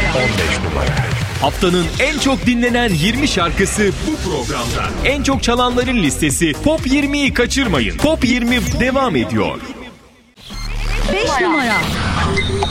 numara. Haftanın en çok dinlenen 20 şarkısı bu programda. En çok çalanların listesi Top 20'yi kaçırmayın. Top 20 devam ediyor. 5 numara.